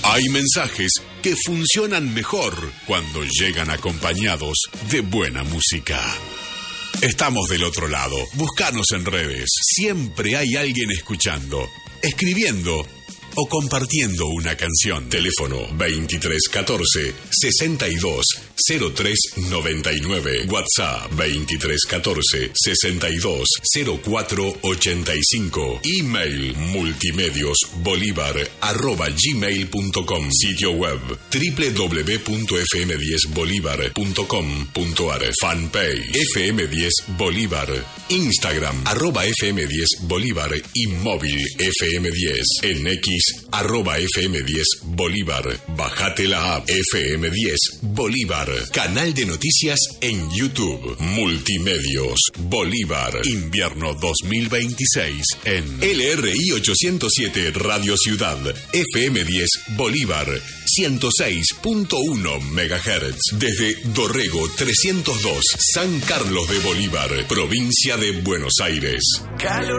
Hay mensajes que funcionan mejor cuando llegan acompañados de buena música. Estamos del otro lado. Búscanos en redes. Siempre hay alguien escuchando, escribiendo o compartiendo una canción. Teléfono 2314 62 03 99. WhatsApp 2314 62 04 85. Email multimediosbolivar@gmail.com. Sitio web www.fm10bolivar.com.ar. Fanpage FM10 Bolívar. Instagram @FM10 Bolívar y móvil FM10. En X @FM10 Bolívar. Bájate la app FM10 Bolívar. Canal de noticias en YouTube. Multimedios Bolívar. Invierno 2026 en LRI 807 Radio Ciudad. FM10 Bolívar. 106.1 MHz. Desde Dorrego 302, San Carlos de Bolívar, provincia de Buenos Aires. Calor